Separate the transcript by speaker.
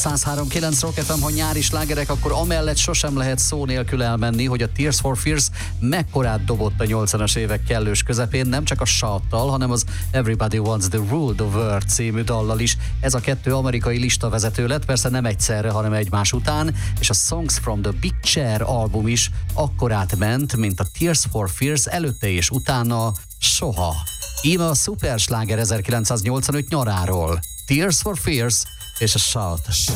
Speaker 1: 103.9 Rock FM, ha nyári slágerek, akkor amellett sosem lehet szó nélkül elmenni, hogy a Tears for Fears mekkorát dobott a 80-as évek kellős közepén, nem csak a Shout-tal, hanem az Everybody Wants to Rule the World című dallal is. Ez a kettő amerikai listavezető lett, persze nem egyszerre, hanem egymás után, és a Songs from the Big Chair album is akkorát ment, mint a Tears for Fears előtte és utána soha. Íme a szupersláger 1985 nyaráról. Tears for Fears és a Shout.